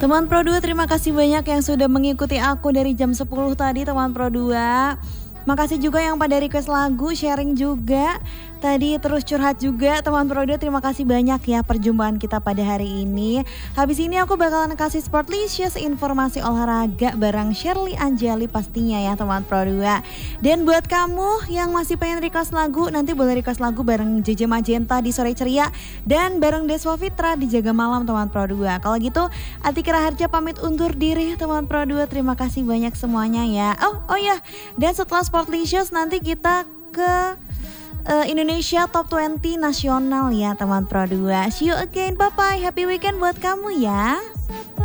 Teman Pro 2, terima kasih banyak yang sudah mengikuti aku dari jam 10 tadi teman Pro 2. Makasih juga yang pada request lagu, sharing juga. Tadi terus curhat juga teman Pro 2, terima kasih banyak ya perjumpaan kita pada hari ini. Habis ini aku bakalan kasih Sportlicious informasi olahraga bareng Shirley Anjali pastinya ya teman Pro 2. Dan buat kamu yang masih pengen request lagu, nanti boleh request lagu bareng JJ Magenta di Sore Ceria dan bareng Deswa Fitra di Jaga Malam teman Pro 2. Kalau gitu Atika Raharja pamit undur diri teman Pro 2. Terima kasih banyak semuanya ya. Oh ya, dan setelah Sportlicious nanti kita ke Indonesia Top 20 Nasional ya teman Pro 2. See you again, bye bye, happy weekend buat kamu ya.